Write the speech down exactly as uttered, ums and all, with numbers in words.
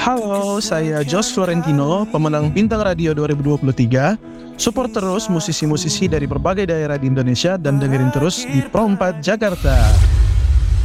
Halo, saya Jos Florentino, pemenang Bintang Radio dua ribu dua puluh tiga. Support terus musisi-musisi dari berbagai daerah di Indonesia dan dengerin terus di Pro empat Jakarta.